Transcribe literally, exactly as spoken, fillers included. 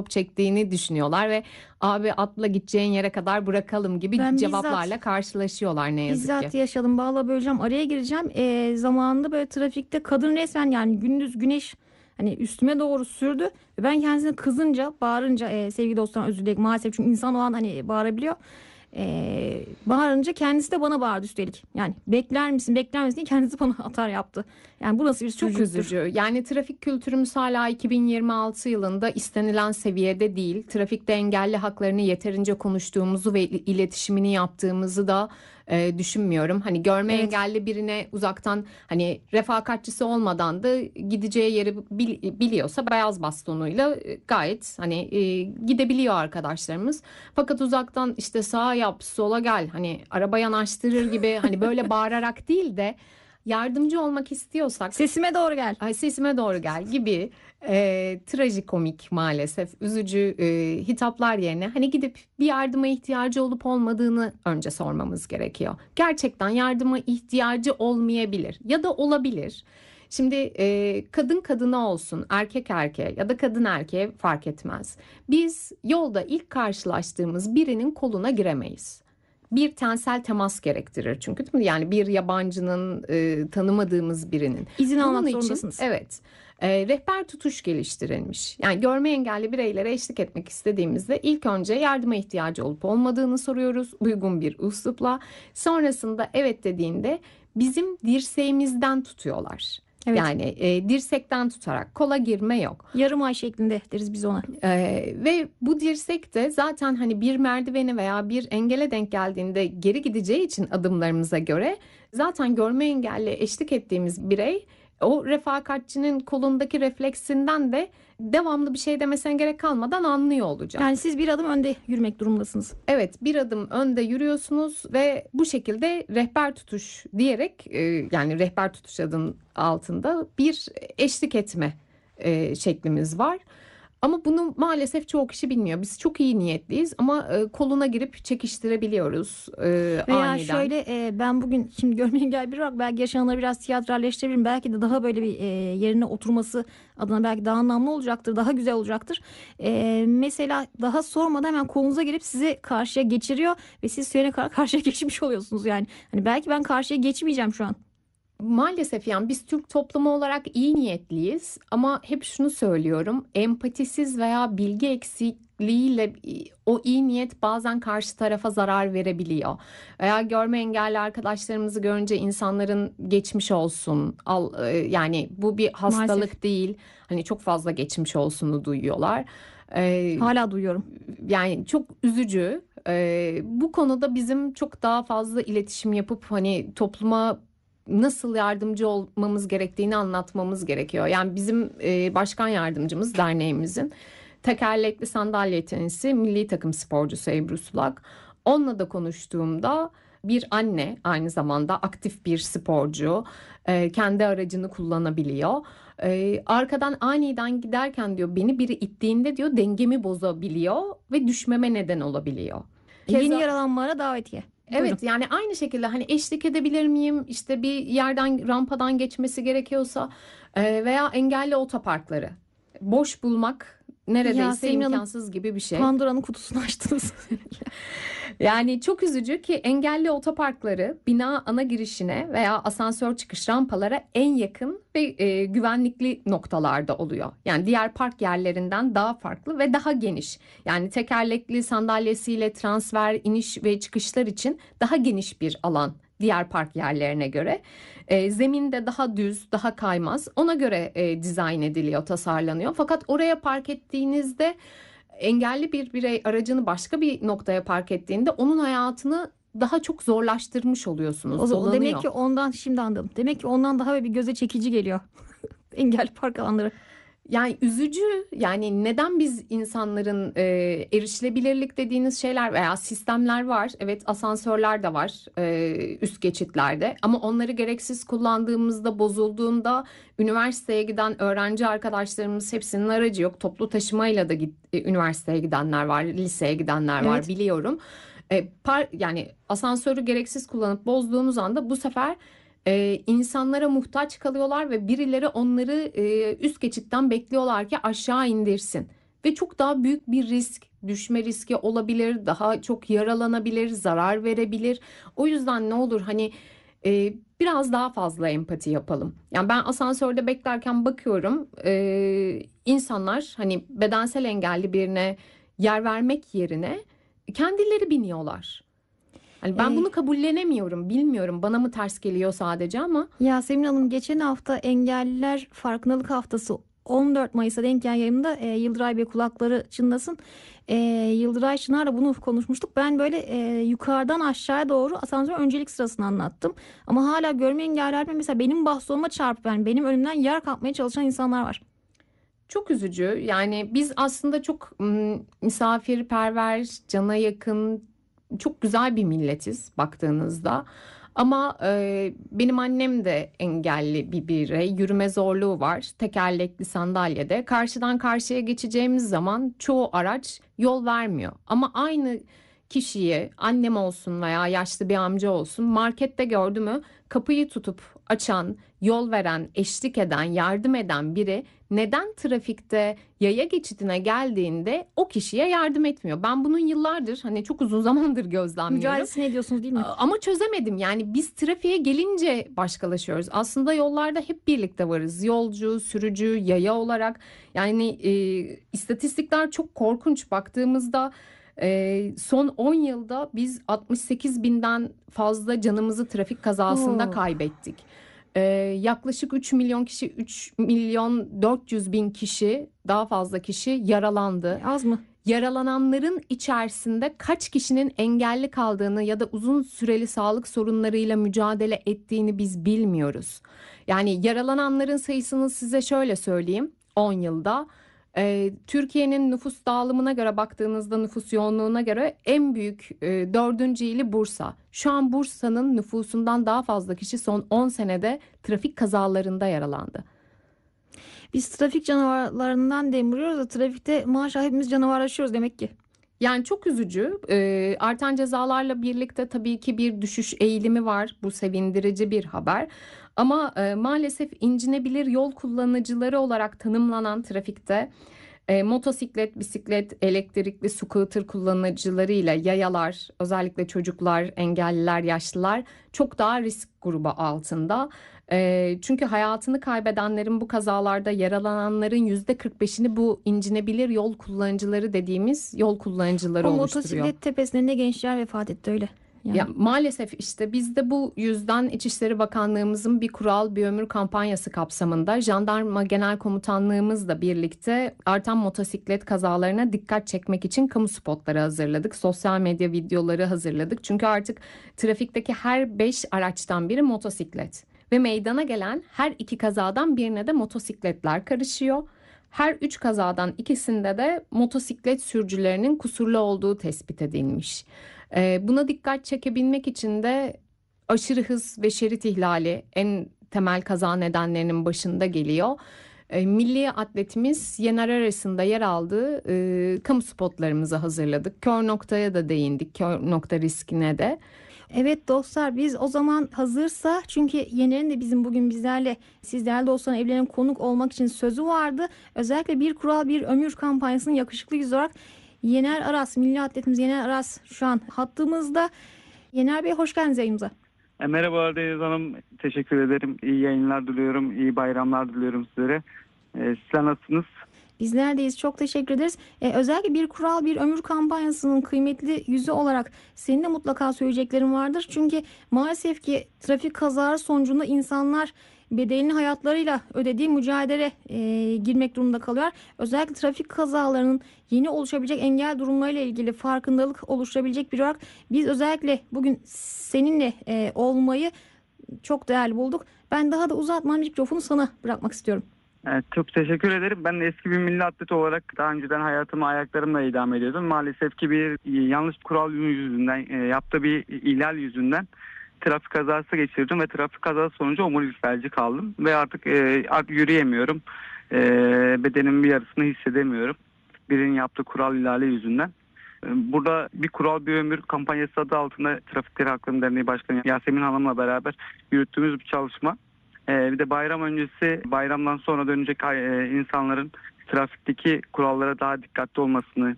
stop çektiğini düşünüyorlar ve abi atla gideceğin yere kadar bırakalım gibi Ben cevaplarla bizzat, karşılaşıyorlar ne yazık bizzat ki. yaşadım. Bağla böleceğim, araya gireceğim. E, zamanında böyle trafikte kadın resmen, yani gündüz güneş hani üstüme doğru sürdü. Ve ben kendisine kızınca, bağırınca, e, sevgili dostlar özür dilerim maalesef, çünkü insan o an hani bağırabiliyor. E, bağırınca kendisi de bana bağırdı üstelik. Yani bekler misin bekler misin diye kendisi bana atar yaptı. Yani bu nasıl bir Çok sürücülüktür? üzücü. Yani trafik kültürümüz hala iki bin yirmi altı yılında istenilen seviyede değil. Trafikte engelli haklarını yeterince konuştuğumuzu ve il- iletişimini yaptığımızı da e, düşünmüyorum. Hani görme Evet. engelli birine uzaktan hani refakatçisi olmadan da gideceği yeri bil- biliyorsa beyaz bastonuyla e, gayet hani e, gidebiliyor arkadaşlarımız. Fakat uzaktan işte sağa yap, sola gel, hani araba yanaştırır gibi hani böyle bağırarak değil de yardımcı olmak istiyorsak Sesime doğru gel. ay sesime doğru gel gibi e, trajikomik maalesef üzücü e, hitaplar yerine hani gidip bir yardıma ihtiyacı olup olmadığını önce sormamız gerekiyor. Gerçekten yardıma ihtiyacı olmayabilir ya da olabilir. Şimdi e, kadın kadına olsun, erkek erkeğe ya da kadın erkeğe fark etmez. Biz yolda ilk karşılaştığımız birinin koluna giremeyiz. Bir tensel temas gerektirir çünkü, değil mi? Yani bir yabancının, e, tanımadığımız birinin. İzin Bunun almak için zorundasınız. evet, e, rehber tutuş geliştirilmiş. Yani görme engelli bireylere eşlik etmek istediğimizde ilk önce yardıma ihtiyacı olup olmadığını soruyoruz uygun bir üslupla. Sonrasında evet dediğinde bizim dirseğimizden tutuyorlar. Evet. Yani e, dirsekten tutarak, kola girme yok. Yarım ay şeklinde deriz biz ona. Ee, ve bu dirsek de zaten hani bir merdiveni veya bir engele denk geldiğinde geri gideceği için adımlarımıza göre zaten görme engelli eşlik ettiğimiz birey o refakatçinin kolundaki refleksinden de devamlı bir şey demesine gerek kalmadan anlıyor olacak. Yani siz bir adım önde yürümek durumundasınız. Evet, bir adım önde yürüyorsunuz ve bu şekilde rehber tutuş diyerek e, yani rehber tutuş adının altında bir eşlik etme e, şeklimiz var. Ama bunu maalesef çoğu kişi bilmiyor. Biz çok iyi niyetliyiz ama e, koluna girip çekiştirebiliyoruz e, Veya aniden. şöyle, e, ben bugün şimdi görme engelli biri olarak belki yaşananları biraz tiyatralleştirebilirim. Belki de daha böyle bir e, yerine oturması adına belki daha anlamlı olacaktır, daha güzel olacaktır. E, mesela daha sormadan hemen kolunuza girip sizi karşıya geçiriyor ve siz söyleyene kadar karşıya geçmiş oluyorsunuz yani. Hani belki ben karşıya geçmeyeceğim şu an. Maalesef yani biz Türk toplumu olarak iyi niyetliyiz ama hep şunu söylüyorum, empatisiz veya bilgi eksikliğiyle o iyi niyet bazen karşı tarafa zarar verebiliyor. Veya görme engelli arkadaşlarımızı görünce insanların geçmiş olsun, al, e, yani bu bir hastalık Maalesef. değil, hani çok fazla geçmiş olsunu duyuyorlar. Ee, Hala duyuyorum. Yani çok üzücü. Ee, bu konuda bizim çok daha fazla iletişim yapıp hani topluma nasıl yardımcı olmamız gerektiğini anlatmamız gerekiyor. Yani bizim e, başkan yardımcımız derneğimizin tekerlekli sandalye tenisi milli takım sporcusu Ebru Sulak. Onunla da konuştuğumda bir anne, aynı zamanda aktif bir sporcu, e, kendi aracını kullanabiliyor. E, arkadan aniden giderken diyor beni biri ittiğinde diyor dengemi bozabiliyor ve düşmeme neden olabiliyor. Yeni Keza- yaralanmalara davetiye. Buyurun. Evet, yani aynı şekilde hani eşlik edebilir miyim, işte bir yerden rampadan geçmesi gerekiyorsa e, veya engelli otoparkları boş bulmak Ya neredeyse Sevim Hanım, imkansız gibi bir şey. Pandora'nın kutusunu açtınız. Yani çok üzücü ki engelli otoparkları bina ana girişine veya asansör çıkış rampalara en yakın ve e, güvenlikli noktalarda oluyor. Yani diğer park yerlerinden daha farklı ve daha geniş. Yani tekerlekli sandalyesiyle transfer, iniş ve çıkışlar için daha geniş bir alan diğer park yerlerine göre. E, zemin de daha düz, daha kaymaz. Ona göre e, dizayn ediliyor, tasarlanıyor. Fakat oraya park ettiğinizde engelli bir birey aracını başka bir noktaya park ettiğinde onun hayatını daha çok zorlaştırmış oluyorsunuz. O, o Dolanıyor. demek ki ondan, şimdi anladım. Demek ki ondan daha bir göze çekici geliyor. Engelli park alanları. Yani üzücü, yani neden biz insanların e, erişilebilirlik dediğiniz şeyler veya sistemler var. Evet, asansörler de var e, üst geçitlerde ama onları gereksiz kullandığımızda, bozulduğunda üniversiteye giden öğrenci arkadaşlarımız hepsinin aracı yok. Toplu taşımayla da git, e, üniversiteye gidenler var, liseye gidenler var, Evet. biliyorum. E, par, yani asansörü gereksiz kullanıp bozduğumuz anda bu sefer Ee, insanlara muhtaç kalıyorlar ve birileri onları e, üst geçitten bekliyorlar ki aşağı indirsin. ve çok daha büyük bir risk, düşme riski olabilir, daha çok yaralanabilir, zarar verebilir. O yüzden ne olur hani e, biraz daha fazla empati yapalım. Yani ben asansörde beklerken bakıyorum, e, insanlar hani bedensel engelli birine yer vermek yerine kendileri biniyorlar. Hani ben E, bunu kabullenemiyorum, bilmiyorum bana mı ters geliyor sadece ama Yasemin Hanım, geçen hafta Engelliler Farkındalık Haftası on dört Mayıs'a denk gelen yayında e, Yıldıray Bey kulakları çınlasın. E, Yıldıray Çınar'la bunu konuşmuştuk. Ben böyle e, yukarıdan aşağıya doğru asansör öncelik sırasını anlattım. Ama hala görme engellerde mesela benim bastonuma çarpıp yani benim önümden yer kapmaya çalışan insanlar var. çok üzücü. Yani biz aslında çok ım, misafirperver, cana yakın, çok güzel bir milletiz baktığınızda. Ama e, benim annem de engelli bir birey, yürüme zorluğu var, tekerlekli sandalyede. Karşıdan karşıya geçeceğimiz zaman çoğu araç yol vermiyor. Ama aynı kişiyi, annem olsun veya yaşlı bir amca olsun, markette gördü mü kapıyı tutup açan, yol veren, eşlik eden, yardım eden biri neden trafikte yaya geçidine geldiğinde o kişiye yardım etmiyor? Ben bunun yıllardır, hani çok uzun zamandır gözlemliyorum. Mücadelesini ediyorsunuz değil mi? Ama çözemedim. Yani biz trafiğe gelince başkalaşıyoruz. Aslında yollarda hep birlikte varız. Yolcu, sürücü, yaya olarak. Yani e, istatistikler çok korkunç. Baktığımızda e, son on yılda biz altmış sekiz binden fazla canımızı trafik kazasında Oo. kaybettik. Ee, yaklaşık üç milyon kişi, üç milyon dört yüz bin kişi, daha fazla kişi yaralandı. Az mı? Yaralananların içerisinde kaç kişinin engelli kaldığını ya da uzun süreli sağlık sorunlarıyla mücadele ettiğini biz bilmiyoruz. Yani yaralananların sayısını size şöyle söyleyeyim. on yılda e, Türkiye'nin nüfus dağılımına göre baktığınızda, nüfus yoğunluğuna göre en büyük e, dördüncü ili Bursa. Şu an Bursa'nın nüfusundan daha fazla kişi son on senede trafik kazalarında yaralandı. Biz trafik canavarlarından dem vuruyoruz da trafikte maşallah hepimiz canavarlaşıyoruz demek ki. Yani çok üzücü. Ee, artan cezalarla birlikte tabii ki bir düşüş eğilimi var. Bu sevindirici bir haber. Ama e, maalesef incinebilir yol kullanıcıları olarak tanımlanan trafikte e, motosiklet, bisiklet, elektrikli scooter kullanıcılarıyla yayalar, özellikle çocuklar, engelliler, yaşlılar çok daha risk grubu altında. E, çünkü hayatını kaybedenlerin, bu kazalarda yaralananların yüzde kırk beşini bu incinebilir yol kullanıcıları dediğimiz yol kullanıcıları O oluşturuyor. motosiklet tepesinde ne gençler vefat etti öyle. Yani. Ya maalesef işte biz de bu yüzden İçişleri Bakanlığımızın bir kural bir ömür kampanyası kapsamında Jandarma Genel Komutanlığımızla birlikte artan motosiklet kazalarına dikkat çekmek için kamu spotları hazırladık. Sosyal medya videoları hazırladık. Çünkü artık trafikteki her beş araçtan biri motosiklet ve meydana gelen her iki kazadan birine de motosikletler karışıyor. Her üç kazadan ikisinde de motosiklet sürücülerinin kusurlu olduğu tespit edilmiş. Ee, buna dikkat çekebilmek için de aşırı hız ve şerit ihlali en temel kaza nedenlerinin başında geliyor. Ee, milli atletimiz Yener arasında yer aldığı e, kamu spotlarımızı hazırladık. Kör noktaya da değindik, kör nokta riskine de. Evet dostlar, biz o zaman hazırsa, çünkü Yener'in de bizim bugün bizlerle, siz değerli dostlarına evlerine konuk olmak için sözü vardı. Özellikle bir kural bir ömür kampanyasının yakışıklı yüzü olarak Yener Aras, milli atletimiz Yener Aras şu an hattımızda. Yener Bey, hoş geldiniz yayınımıza. E, merhaba Deniz Hanım, teşekkür ederim. İyi yayınlar diliyorum, iyi bayramlar diliyorum sizlere. E, sizler nasılsınız? Bizler deyiz. Çok teşekkür ederiz. Ee, özellikle bir kural bir ömür kampanyasının kıymetli yüzü olarak senin de mutlaka söyleyeceklerin vardır. Çünkü maalesef ki trafik kazaları sonucunda insanlar bedelini hayatlarıyla ödediği mücadele e, girmek durumunda kalıyor. Özellikle trafik kazalarının yeni oluşabilecek engel durumlarıyla ilgili farkındalık oluşturabilecek bir olarak biz özellikle bugün seninle e, olmayı çok değerli bulduk. Ben daha da uzatmadan mikrofonu sana bırakmak istiyorum. Evet, çok teşekkür ederim. Ben de eski bir milli atlet olarak daha önceden hayatımı ayaklarımla idame ediyordum. Maalesef ki bir yanlış kural yüzünden, e, yaptığı bir ihlal yüzünden trafik kazası geçirdim ve trafik kazası sonucu omurilik felci kaldım. Ve artık, e, artık yürüyemiyorum. E, bedenimin bir yarısını hissedemiyorum. Birinin yaptığı kural ihlali yüzünden. E, burada bir kural bir ömür kampanyası adı altında Trafikleri Haklarını Derneği Başkanı Yasemin Hanım'la beraber yürüttüğümüz bir çalışma. Ee, bir de bayram öncesi, bayramdan sonra dönecek e, insanların trafikteki kurallara daha dikkatli olmasını